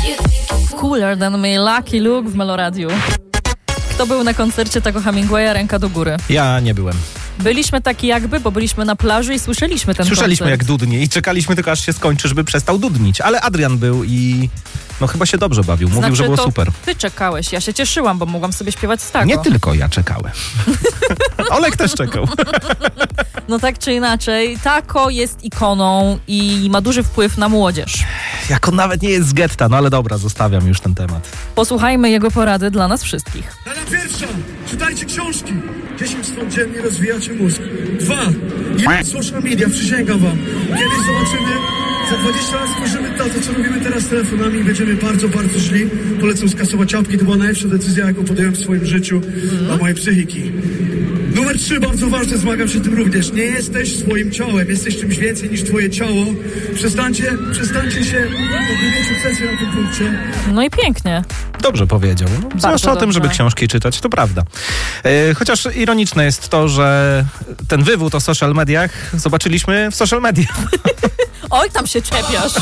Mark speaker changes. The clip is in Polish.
Speaker 1: Cooler than me, Lucky Luke w Meloradiu. Kto był na koncercie tego Hemingwaya? Ręka do góry.
Speaker 2: Ja nie byłem.
Speaker 1: Byliśmy taki jakby, bo byliśmy na plaży i słyszeliśmy ten
Speaker 2: Słyszeliśmy
Speaker 1: koncert.
Speaker 2: jak dudnie i czekaliśmy tylko aż się skończy, żeby przestał dudnić. Ale Adrian był i no chyba się dobrze bawił. Mówił, że było
Speaker 1: to
Speaker 2: super.
Speaker 1: Ty czekałeś, ja się cieszyłam, bo mogłam sobie śpiewać z tego.
Speaker 2: Nie tylko ja czekałem. Olek też czekał.
Speaker 1: No tak czy inaczej, Tako jest ikoną i ma duży wpływ na młodzież.
Speaker 2: Jak on nawet nie jest z getta, no ale dobra, zostawiam już ten temat.
Speaker 1: Posłuchajmy jego porady dla nas wszystkich.
Speaker 3: Rada pierwsza, czytajcie książki. 10 stron dziennie rozwijacie mózg. 2. Social media, przysięgam wam. Kiedyś zobaczymy, za 20 lat spojrzymy na to, co robimy teraz z telefonami i będziemy bardzo, bardzo źli. Polecam skasować apki, to była najlepsza decyzja, jaką podjąłem w swoim życiu dla mojej psychiki. Numer 3, bardzo ważne, zmagam się tym również. Nie jesteś swoim ciałem, jesteś czymś więcej niż twoje ciało. Przestańcie się mieć obsesję na tym punkcie.
Speaker 1: No i pięknie.
Speaker 2: Dobrze powiedział. No, zwłaszcza o tym,
Speaker 1: dobrze.
Speaker 2: żeby książki czytać, to prawda. Chociaż ironiczne jest to, że ten wywód o social mediach zobaczyliśmy w social mediach.
Speaker 1: Oj, tam się czepiasz.